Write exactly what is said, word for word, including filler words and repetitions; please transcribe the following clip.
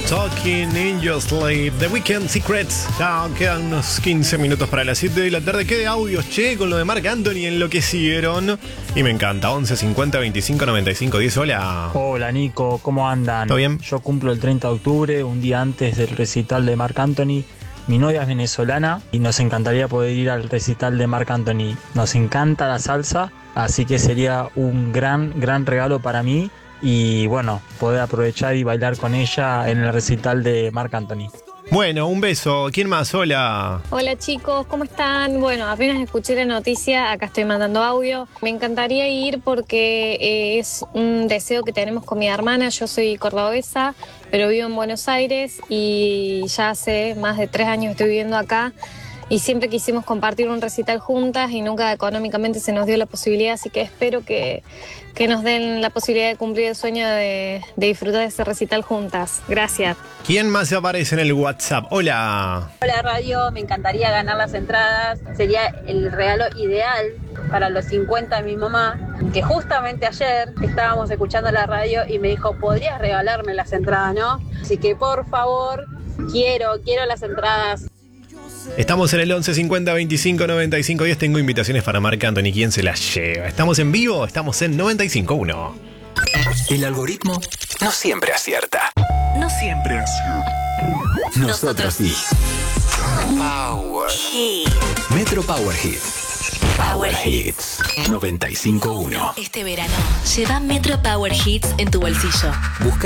Talking in Your Sleep, The Weeknd, Secrets. Ya quedan unos quince minutos para las siete de la tarde. ¿Qué de audios, che? Con lo de Marc Anthony enloquecieron. Y me encanta. once cincuenta veinticinco noventa y cinco diez. Hola. Hola, Nico. ¿Cómo andan? ¿Todo bien? Yo cumplo el treinta de octubre, un día antes del recital de Marc Anthony. Mi novia es venezolana y nos encantaría poder ir al recital de Marc Anthony. Nos encanta la salsa, así que sería un gran, gran regalo para mí. Y bueno, poder aprovechar y bailar con ella en el recital de Marc Anthony. Bueno, un beso. ¿Quién más? Hola. Hola chicos, ¿cómo están? Bueno, apenas escuché la noticia, acá estoy mandando audio. Me encantaría ir porque eh, es un deseo que tenemos con mi hermana. Yo soy cordobesa, pero vivo en Buenos Aires y ya hace más de tres años estoy viviendo acá. Y siempre quisimos compartir un recital juntas y nunca económicamente se nos dio la posibilidad, así que espero que, que nos den la posibilidad de cumplir el sueño de, de disfrutar de ese recital juntas. Gracias. ¿Quién más aparece en el WhatsApp? Hola. Hola radio, me encantaría ganar las entradas. Sería el regalo ideal para los cincuenta de mi mamá, que justamente ayer estábamos escuchando la radio y me dijo, ¿podrías regalarme las entradas, no? Así que por favor, quiero, quiero las entradas. Estamos en el once cincuenta veinticinco noventa y cinco diez. Tengo invitaciones para Marc Anthony. ¿Quién se las lleva? ¿Estamos en vivo? Estamos en noventa y cinco punto uno. El algoritmo no siempre acierta. No siempre acierta. Nosotros sí. Power Hit. Metro Power Hits. Power Hits noventa y cinco punto uno. Este verano, lleva Metro Power Hits en tu bolsillo. Busca